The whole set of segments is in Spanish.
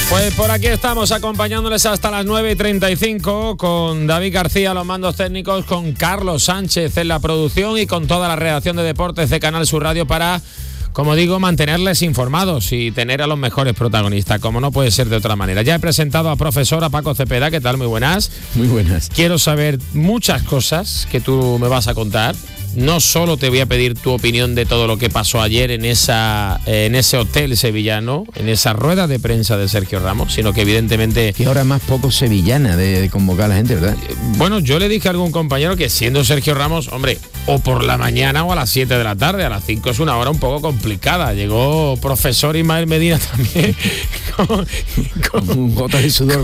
Pues por aquí estamos acompañándoles hasta las 9:35 con David García, los mandos técnicos, con Carlos Sánchez en la producción y con toda la redacción de deportes de Canal Sur Radio para, como digo, mantenerles informados y tener a los mejores protagonistas, como no puede ser de otra manera. Ya he presentado a profesora Paco Cepeda. ¿Qué tal? Muy buenas. Muy buenas. Quiero saber muchas cosas que tú me vas a contar. No solo te voy a pedir tu opinión de todo lo que pasó ayer en ese hotel sevillano, en esa rueda de prensa de Sergio Ramos, sino que evidentemente... Y ahora más poco sevillana de convocar a la gente, ¿verdad? Bueno, yo le dije a algún compañero que siendo Sergio Ramos, hombre, o por la mañana o a las 7 de la tarde, a las 5 es una hora un poco complicada. Llegó profesor Ismael Medina también con un gota de sudor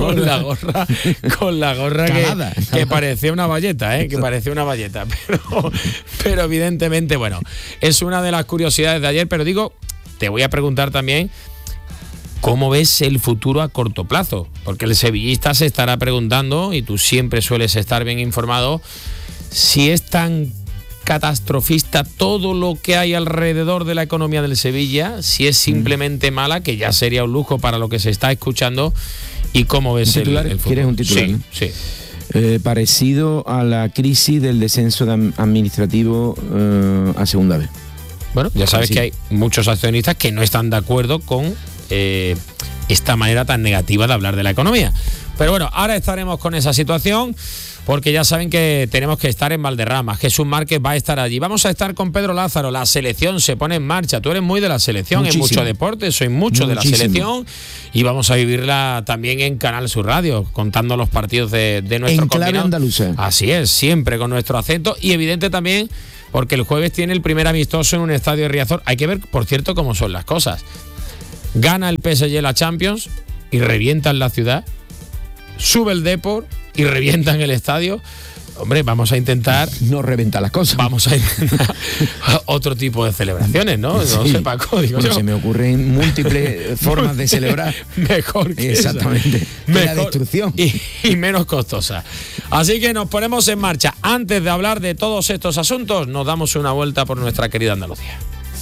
con la gorra que parecía una valleta, que parecía una valleta, pero evidentemente, bueno, es una de las curiosidades de ayer, pero digo, te voy a preguntar también cómo ves el futuro a corto plazo, porque el sevillista se estará preguntando, y tú siempre sueles estar bien informado, si es tan catastrofista todo lo que hay alrededor de la economía del Sevilla, si es simplemente mala, que ya sería un lujo para lo que se está escuchando, y cómo ves el futuro. ¿Quieres un titular? Sí. Parecido a la crisis del descenso administrativo a segunda vez. Bueno, ya sabes que hay muchos accionistas que no están de acuerdo con esta manera tan negativa de hablar de la economía. Pero bueno, ahora estaremos con esa situación, porque ya saben que tenemos que estar en Valderrama. Jesús Márquez va a estar allí. Vamos a estar con Pedro Lázaro. La selección se pone en marcha. Tú eres muy de la selección, en mucho deporte, soy mucho de la selección. Y vamos a vivirla también en Canal Sur Radio, contando los partidos de nuestro combinado. En clave andaluza. Así es, siempre con nuestro acento. Y evidente también, porque el jueves tiene el primer amistoso en un estadio de Riazor. Hay que ver, por cierto, cómo son las cosas. Gana el PSG la Champions y revienta en la ciudad. Sube el Depor y revienta en el estadio. Hombre, vamos a intentar... No reventar las cosas. Vamos a intentar otro tipo de celebraciones, ¿no? Sí. No sé, Paco, digo yo. Se me ocurren múltiples formas de celebrar. Mejor que exactamente. Mejor la destrucción. Y menos costosa. Así que nos ponemos en marcha. Antes de hablar de todos estos asuntos, nos damos una vuelta por nuestra querida Andalucía.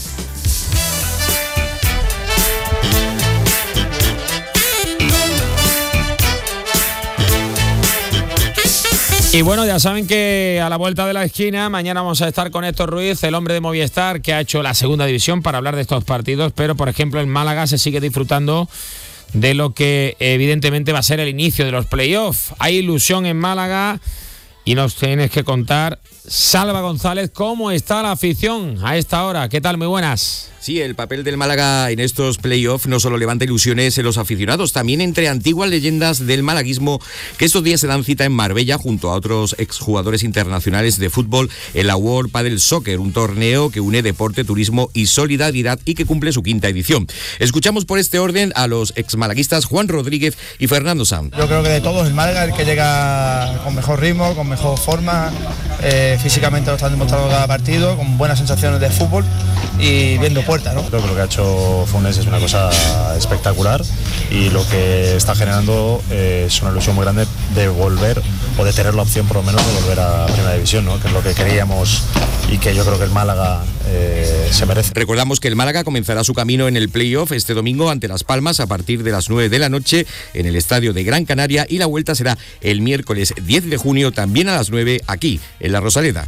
Y bueno, ya saben que a la vuelta de la esquina, mañana vamos a estar con Héctor Ruiz, el hombre de Movistar, que ha hecho la segunda división, para hablar de estos partidos, pero por ejemplo en Málaga se sigue disfrutando de lo que evidentemente va a ser el inicio de los playoffs. Hay ilusión en Málaga y nos tienes que contar, Salva González, cómo está la afición a esta hora. ¿Qué tal? Muy buenas. Sí, el papel del Málaga en estos playoffs no solo levanta ilusiones en los aficionados, también entre antiguas leyendas del malaguismo que estos días se dan cita en Marbella junto a otros exjugadores internacionales de fútbol en la World Padel Soccer, un torneo que une deporte, turismo y solidaridad y que cumple su quinta edición. Escuchamos por este orden a los exmalaguistas Juan Rodríguez y Fernando Sanz. Yo creo que de todos el Málaga el que llega con mejor ritmo, con mejor forma, físicamente lo están demostrando cada partido, con buenas sensaciones de fútbol y viendo puerta, ¿no? Creo que lo que ha hecho Funes es una cosa espectacular y lo que está generando es una ilusión muy grande de volver o de tener la opción por lo menos de volver a Primera División, ¿no? Que es lo que queríamos y que yo creo que el Málaga se merece. Recordamos que el Málaga comenzará su camino en el playoff este domingo ante Las Palmas a partir de las 9 de la noche en el estadio de Gran Canaria, y la vuelta será el miércoles 10 de junio también a las 9 aquí en La Rosaleda.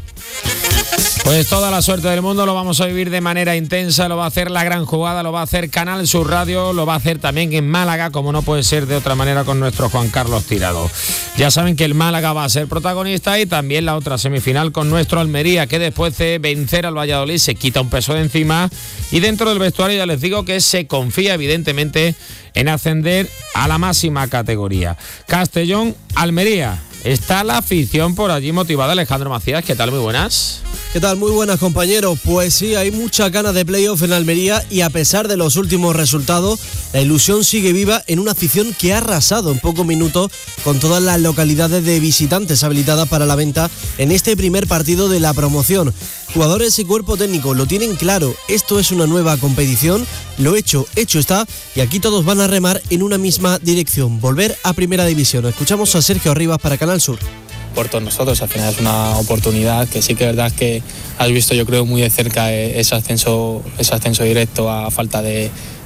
Pues toda la suerte del mundo, lo vamos a vivir de manera intensa, lo va a hacer La Gran Jugada, lo va a hacer Canal Sur Radio, lo va a hacer también en Málaga, como no puede ser de otra manera, con nuestro Juan Carlos Tirado. Ya saben que el Málaga va a ser protagonista y también la otra semifinal con nuestro Almería, que después de vencer al Valladolid se quita un peso de encima, y dentro del vestuario ya les digo que se confía evidentemente en ascender a la máxima categoría. Castellón, Almería. Está la afición por allí motivada. Alejandro Macías, ¿qué tal? Muy buenas. ¿Qué tal? Muy buenas, compañeros. Pues sí, hay muchas ganas de playoff en Almería y a pesar de los últimos resultados, la ilusión sigue viva en una afición que ha arrasado en pocos minutos con todas las localidades de visitantes habilitadas para la venta en este primer partido de la promoción. Jugadores y cuerpo técnico lo tienen claro, esto es una nueva competición, lo hecho está, y aquí todos van a remar en una misma dirección, volver a Primera División. Escuchamos a Sergio Arribas para Canal Sur. Por todos nosotros, al final es una oportunidad que sí que es verdad que has visto, yo creo, muy de cerca ese ascenso directo a falta de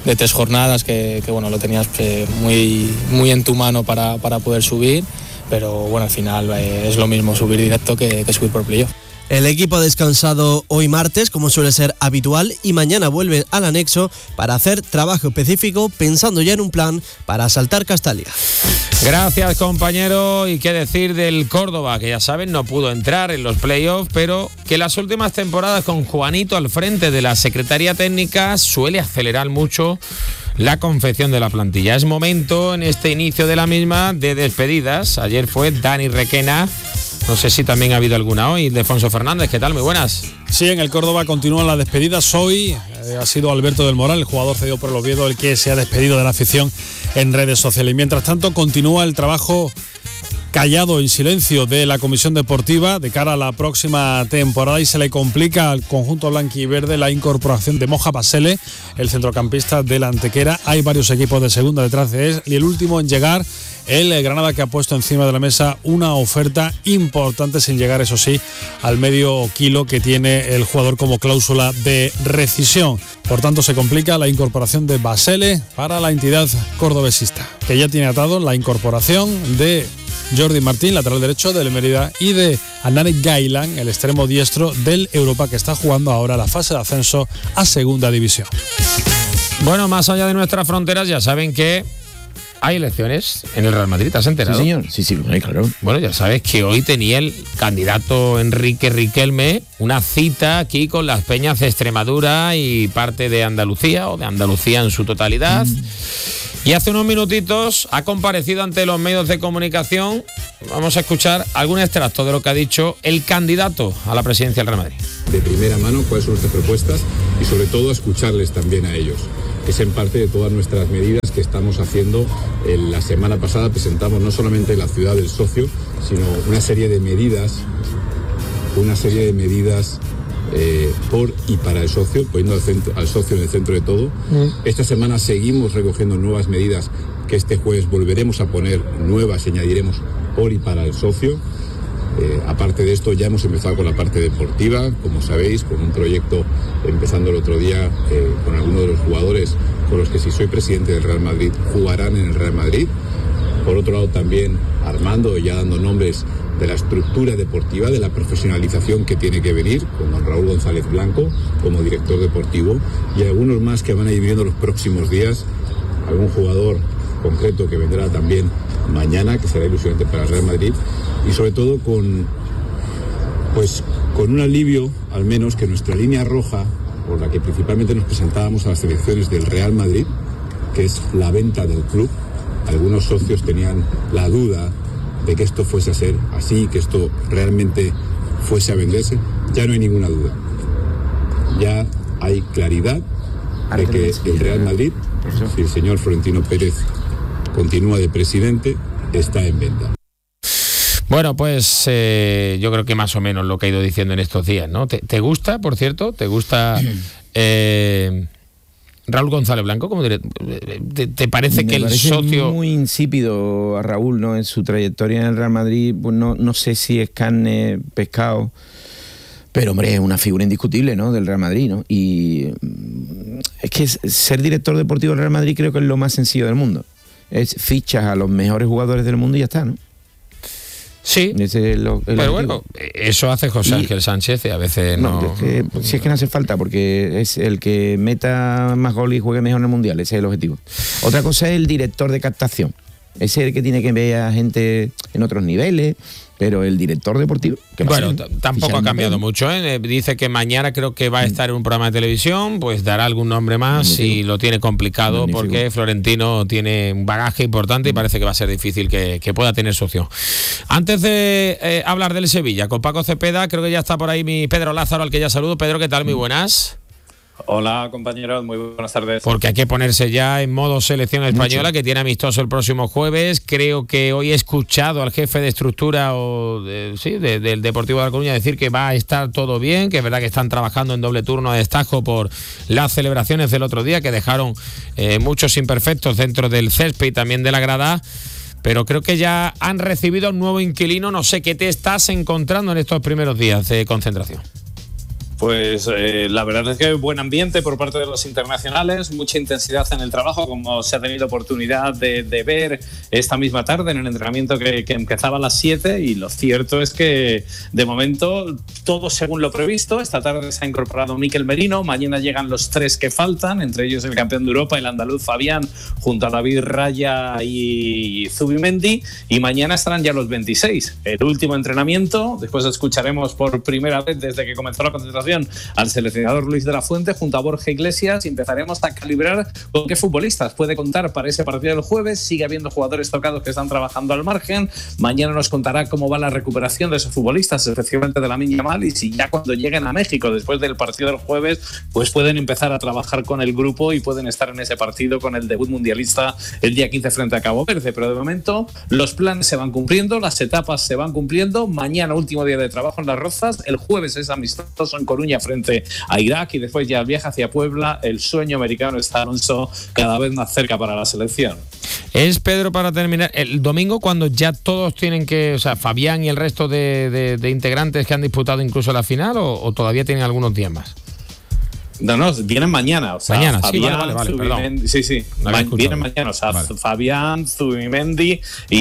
3 jornadas que bueno, lo tenías muy, muy en tu mano para poder subir, pero bueno, al final es lo mismo subir directo que subir por playoff. El equipo ha descansado hoy martes, como suele ser habitual, y mañana vuelve al anexo para hacer trabajo específico, pensando ya en un plan para asaltar Castalia. Gracias, compañero. Y qué decir del Córdoba, que ya saben, no pudo entrar en los playoffs, pero que las últimas temporadas con Juanito al frente de la Secretaría Técnica suele acelerar mucho la confección de la plantilla. Es momento, en este inicio de la misma, de despedidas. Ayer fue Dani Requena. No sé si también ha habido alguna hoy. Ildefonso Fernández, ¿qué tal? Muy buenas. Sí, en el Córdoba continúan las despedidas. Hoy ha sido Alberto del Moral, el jugador cedido por el Oviedo, el que se ha despedido de la afición en redes sociales. Y mientras tanto continúa el trabajo callado, en silencio, de la Comisión Deportiva de cara a la próxima temporada, y se le complica al conjunto blanquiverde la incorporación de Moja Basele, el centrocampista del Antequera. Hay varios equipos de segunda detrás de él, y el último en llegar, el Granada, que ha puesto encima de la mesa una oferta importante, sin llegar, eso sí, al medio kilo que tiene el jugador como cláusula de rescisión. Por tanto, se complica la incorporación de Basele para la entidad cordobesista, que ya tiene atado la incorporación de Jordi Martín, lateral derecho del Mérida, y de Anane Gailan, el extremo diestro del Europa, que está jugando ahora la fase de ascenso a segunda división. Bueno, más allá de nuestras fronteras, ya saben que hay elecciones en el Real Madrid. ¿Te has enterado? Sí, señor. Sí, claro. Bueno, ya sabes que hoy tenía el candidato Enrique Riquelme una cita aquí con las peñas de Extremadura y parte de Andalucía, o de Andalucía en su totalidad. Y hace unos minutitos ha comparecido ante los medios de comunicación. Vamos a escuchar algún extracto de lo que ha dicho el candidato a la presidencia del Real Madrid. De primera mano cuáles son nuestras propuestas y sobre todo escucharles también a ellos, que sean parte de todas nuestras medidas que estamos haciendo. La semana pasada presentamos no solamente la ciudad del socio, sino una serie de medidas por y para el socio, poniendo al socio en el centro de todo. Esta semana seguimos recogiendo nuevas medidas que este jueves volveremos a poner nuevas y añadiremos por y para el socio. Aparte de esto, ya hemos empezado con la parte deportiva, como sabéis, con un proyecto empezando el otro día con algunos de los jugadores con los que, si soy presidente del Real Madrid, jugarán en el Real Madrid. Por otro lado, también armando, ya dando nombres, de la estructura deportiva, de la profesionalización que tiene que venir, con don Raúl González Blanco como director deportivo, y algunos más que van a ir viendo los próximos días. Algún jugador concreto que vendrá también mañana, que será ilusionante para el Real Madrid, y sobre todo con un alivio, al menos, que nuestra línea roja, por la que principalmente nos presentábamos a las elecciones del Real Madrid, que es la venta del club. Algunos socios tenían la duda de que esto fuese a ser así, que esto realmente fuese a venderse. Ya no hay ninguna duda. Ya hay claridad de que el Real Madrid, si el señor Florentino Pérez continúa de presidente, está en venta. Bueno, pues yo creo que más o menos lo que ha ido diciendo en estos días, ¿no? ¿Te gusta, por cierto? ¿Te gusta Raúl González Blanco como director? ¿Te parece que el socio...? Muy insípido a Raúl, ¿no? En su trayectoria en el Real Madrid, pues no sé si es carne, pescado, pero hombre, es una figura indiscutible, ¿no? Del Real Madrid, ¿no? Y es que ser director deportivo del Real Madrid creo que es lo más sencillo del mundo. Es fichas a los mejores jugadores del mundo y ya está, ¿no? Sí, pero bueno, eso hace José Ángel Sánchez y a veces no. Si es que no hace falta, porque es el que meta más goles y juegue mejor en el Mundial, ese es el objetivo. Otra cosa es el director de captación, ese es el que tiene que ver a gente en otros niveles, pero el director deportivo... Bueno, tampoco ha cambiado mucho, ¿eh? Dice que mañana creo que va a estar en un programa de televisión, pues dará algún nombre más y lo tiene complicado porque Florentino tiene un bagaje importante y parece que va a ser difícil que pueda tener socio. Antes de hablar del Sevilla, con Paco Cepeda, creo que ya está por ahí mi Pedro Lázaro, al que ya saludo. Pedro, ¿qué tal? Muy buenas. Hola, compañeros, muy buenas tardes. Porque hay que ponerse ya en modo selección española, que tiene amistoso el próximo jueves. Creo que hoy he escuchado al jefe de estructura del Deportivo de La Coruña decir que va a estar todo bien, que es verdad que están trabajando en doble turno de destajo por las celebraciones del otro día, que dejaron muchos imperfectos dentro del césped y también de la grada. Pero creo que ya han recibido un nuevo inquilino. No sé qué te estás encontrando en estos primeros días de concentración. Pues la verdad es que buen ambiente por parte de los internacionales, mucha intensidad en el trabajo, como se ha tenido oportunidad de ver esta misma tarde en el entrenamiento que empezaba a las 7, y lo cierto es que de momento todo según lo previsto. Esta tarde se ha incorporado Mikel Merino, mañana llegan los 3 que faltan, entre ellos el campeón de Europa, el andaluz Fabián, junto a David Raya y Zubimendi, y mañana estarán ya los 26. El último entrenamiento, después escucharemos por primera vez desde que comenzó la concentración al seleccionador Luis de la Fuente junto a Borja Iglesias, y empezaremos a calibrar con qué futbolistas puede contar para ese partido del jueves. Sigue habiendo jugadores tocados que están trabajando al margen. Mañana nos contará cómo va la recuperación de esos futbolistas, especialmente de Lamine Yamal, y si ya cuando lleguen a México después del partido del jueves, pues pueden empezar a trabajar con el grupo y pueden estar en ese partido con el debut mundialista el día 15 frente a Cabo Verde. Pero de momento los planes se van cumpliendo, las etapas se van cumpliendo. Mañana último día de trabajo en Las Rozas, el jueves es amistoso en Coruña frente a Irak, y después ya el viaje hacia Puebla. El sueño americano está, Alonso, cada vez más cerca para la selección. Es, Pedro, para terminar, el domingo cuando ya todos tienen que, o sea, Fabián y el resto de integrantes que han disputado incluso la final, o todavía tienen algunos días más. No, vienen mañana. O sea, mañana, Fabián, sí, vale, perdón. Sí. Vienen mañana. O sea, vale. Fabián, Zubimendi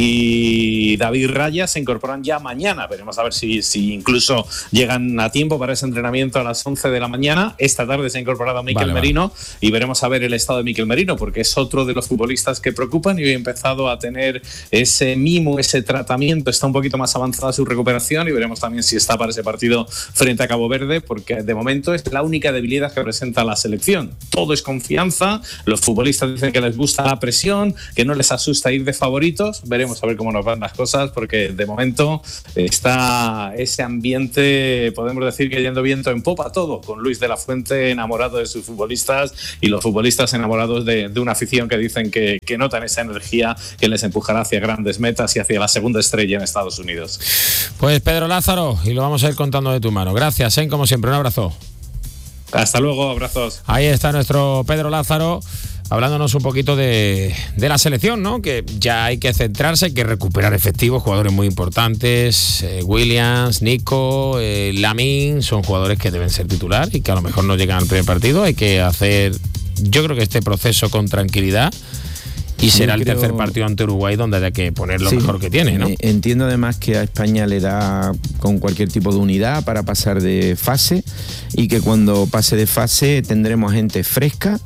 y David Raya se incorporan ya mañana. Veremos a ver si incluso llegan a tiempo para ese entrenamiento a las 11 de la mañana. Esta tarde se ha incorporado Mikel Merino, y veremos a ver el estado de Mikel Merino, porque es otro de los futbolistas que preocupan, y hoy ha empezado a tener ese mimo, ese tratamiento. Está un poquito más avanzada su recuperación, y veremos también si está para ese partido frente a Cabo Verde, porque de momento es la única debilidad que presenta la selección. Todo es confianza, los futbolistas dicen que les gusta la presión, que no les asusta ir de favoritos. Veremos a ver cómo nos van las cosas, porque de momento está ese ambiente, podemos decir que yendo viento en popa todo, con Luis de la Fuente enamorado de sus futbolistas, y los futbolistas enamorados de una afición que dicen que notan esa energía que les empujará hacia grandes metas y hacia la segunda estrella en Estados Unidos. Pues Pedro Lázaro, y lo vamos a ir contando de tu mano. Gracias, como siempre, un abrazo. Hasta luego, abrazos. Ahí está nuestro Pedro Lázaro, hablándonos un poquito de la selección, ¿no? Que ya hay que centrarse, hay que recuperar efectivos, jugadores muy importantes, Williams, Nico, Lamine, son jugadores que deben ser titular y que a lo mejor no llegan al primer partido. Hay que hacer, yo creo que este proceso con tranquilidad, y será el tercer partido ante Uruguay donde haya que poner lo mejor que tiene, ¿no? Entiendo además que a España le da con cualquier tipo de unidad para pasar de fase, y que cuando pase de fase tendremos gente fresca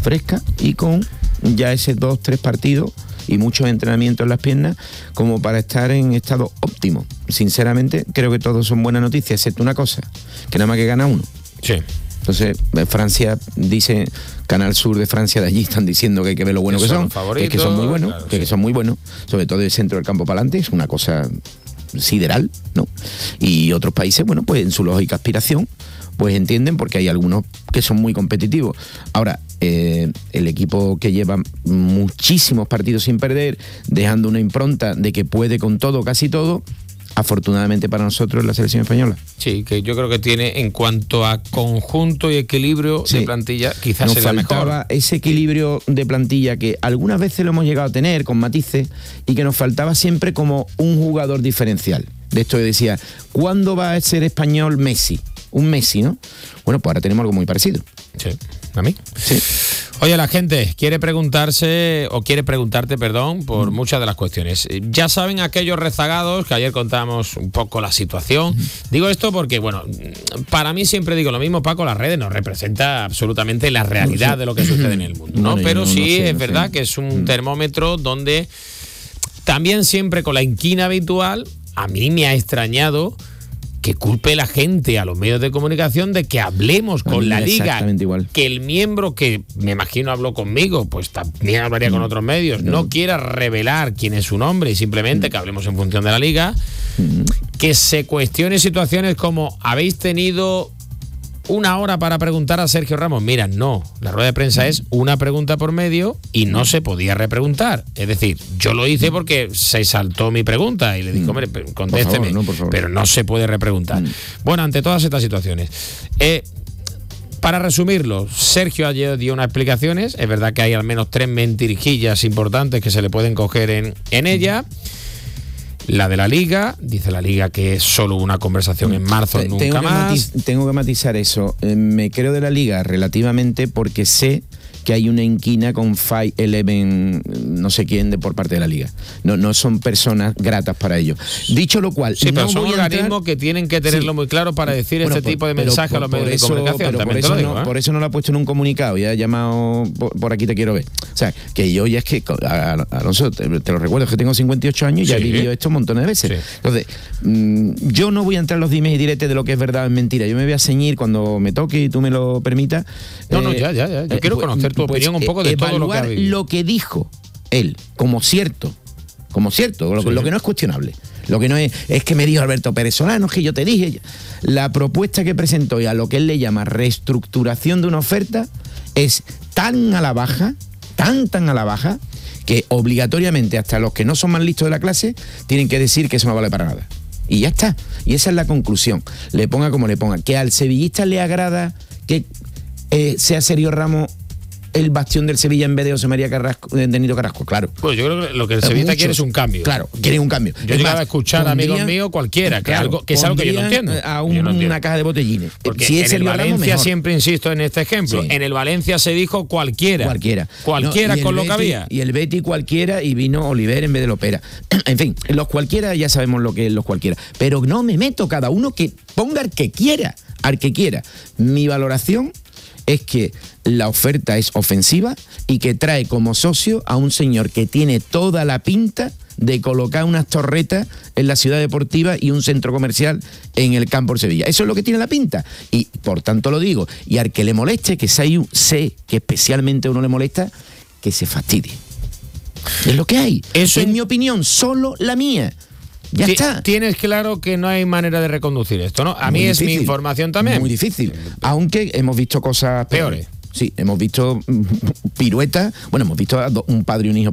y con ya ese 2-3 partidos y muchos entrenamientos en las piernas como para estar en estado óptimo. Sinceramente creo que todos son buenas noticias, excepto una cosa, que nada más que gana uno. Sí. Entonces, Francia dice, Canal Sur de Francia de allí están diciendo que hay que ver lo bueno que son que son muy buenos, claro, que son muy buenos, sobre todo el centro del campo para adelante, es una cosa sideral, ¿no? Y otros países, bueno, pues en su lógica aspiración, pues entienden, porque hay algunos que son muy competitivos. Ahora, el equipo que lleva muchísimos partidos sin perder, dejando una impronta de que puede con todo, casi todo, afortunadamente para nosotros, la selección española. Sí, que yo creo que tiene, en cuanto a conjunto y equilibrio de plantilla, quizás sea mejor. Nos faltaba ese equilibrio de plantilla que algunas veces lo hemos llegado a tener con matices, y que nos faltaba siempre como un jugador diferencial. De esto yo decía, ¿cuándo va a ser español Messi? Un Messi, ¿no? Bueno, pues ahora tenemos algo muy parecido. Sí, ¿a mí? Sí. Oye, la gente quiere preguntarte, por muchas de las cuestiones. Ya saben aquellos rezagados, que ayer contamos un poco la situación. Digo esto porque, bueno, para mí siempre digo lo mismo, Paco, las redes no representa absolutamente la realidad de lo que sucede en el mundo, ¿no? Pero sí es verdad que es un termómetro donde también siempre con la inquina habitual, a mí me ha extrañado que culpe la gente a los medios de comunicación de que hablemos con la liga, que el miembro que me imagino habló conmigo, pues también hablaría con otros medios, no quiera revelar quién es su nombre y simplemente que hablemos en función de la liga, que se cuestione situaciones como habéis tenido una hora para preguntar a Sergio Ramos. Mira, no, la rueda de prensa es una pregunta por medio y no se podía repreguntar. Es decir, yo lo hice porque se saltó mi pregunta y le dije, hombre, contésteme, por favor. Pero no se puede repreguntar. Bueno, ante todas estas situaciones, para resumirlo, Sergio ayer dio unas explicaciones. Es verdad que hay al menos 3 mentirijillas importantes que se le pueden coger en ella. la de la Liga. Dice la Liga que es solo una conversación en marzo, nunca más. Tengo que matizar eso. Me creo de la Liga relativamente porque sé que hay una inquina con 5-11 no sé quién por parte de la Liga. No son personas gratas para ello. Dicho lo cual, sí, pero son organismos que tienen que tenerlo muy claro para decir tipo de mensaje a los medios de comunicación. Por eso no lo ha puesto en un comunicado y ha llamado por aquí te quiero ver. O sea, que yo ya es que, Alonso, te lo recuerdo, es que tengo 58 años y ya he vivido esto montones de veces. Sí. Entonces, yo no voy a entrar en los dimes y diretes de lo que es verdad o es mentira. Yo me voy a ceñir cuando me toque y tú me lo permitas. Ya. Yo quiero conocer tu opinión un poco de todo lo que ha vivido. Lo que dijo él como cierto, lo que no es cuestionable. Lo que no es que me dijo Alberto Pérez Solano, es que yo te dije. La propuesta que presentó y a lo que él le llama reestructuración de una oferta es tan a la baja, tan a la baja, que obligatoriamente hasta los que no son más listos de la clase tienen que decir que eso no vale para nada. Y ya está. Y esa es la conclusión. Le ponga como le ponga. Que al sevillista le agrada que sea Sergio Ramos el bastión del Sevilla en vez de José María Carrasco, de Nito Carrasco, claro. Pues yo creo que lo que el Sevilla quiere es un cambio. Claro, quiere un cambio. Yo llegaba a escuchar amigos míos cualquiera, que es algo que yo no entiendo. A una caja de botellines. Porque si es en el Valencia, siempre insisto en este ejemplo, en el Valencia se dijo cualquiera con lo que había. Y el Betis cualquiera y vino Oliver en vez de Lopera. En fin, los cualquiera ya sabemos lo que es los cualquiera. Pero no me meto, cada uno que ponga al que quiera. Mi valoración es que la oferta es ofensiva y que trae como socio a un señor que tiene toda la pinta de colocar unas torretas en la ciudad deportiva y un centro comercial en el campo de Sevilla. Eso es lo que tiene la pinta. Y por tanto lo digo. Y al que le moleste, que sé que especialmente a uno le molesta, que se fastidie. Es lo que hay. Eso es mi opinión, solo la mía. Ya está. Tienes claro que no hay manera de reconducir esto, ¿no? A mí es mi información también. Muy difícil. Aunque hemos visto cosas peores. Sí, hemos visto piruetas. Bueno, hemos visto a un padre y un hijo